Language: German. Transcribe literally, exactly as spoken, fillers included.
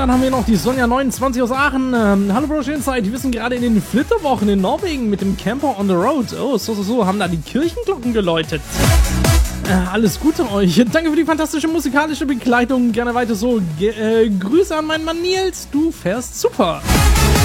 dann haben wir noch die Sonja neunundzwanzig aus Aachen. Ähm, hallo Bro, schöne Zeit. Wir wissen gerade in den Flitterwochen in Norwegen mit dem Camper on the Road. Oh, so, so, so, haben da die Kirchenglocken geläutet. Äh, alles Gute euch. Danke für die fantastische musikalische Begleitung. Gerne weiter so. Ge äh, Grüße an meinen Mann Nils. Du fährst super.